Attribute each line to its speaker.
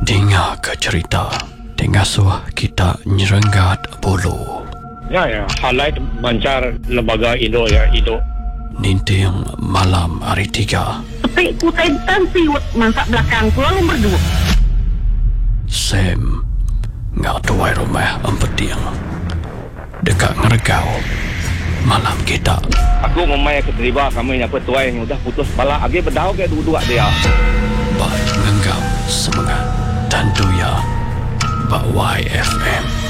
Speaker 1: Dengar ke cerita Tengasuh kita nyerenggat bulu.
Speaker 2: Ya, highlight mancar lembaga Indo ya, Indo.
Speaker 1: Ninting malam hari 3.
Speaker 3: Tapi ku tentan siwet masak belakang ku lalu berdua.
Speaker 1: Sam ngak tuai rumah empeting dekat ngeregau malam kita.
Speaker 2: Aku memang keterlibat kami yang petuai yang udah putus bala agi berdau ke dua-dua dia.
Speaker 1: Bak ngenggam semangat dan doya Bak YFM.